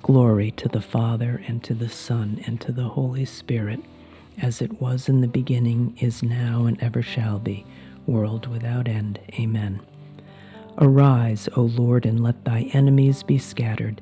Glory to the Father, and to the Son, and to the Holy Spirit, as it was in the beginning, is now, and ever shall be, world without end. Amen. Arise, O Lord, and let thy enemies be scattered.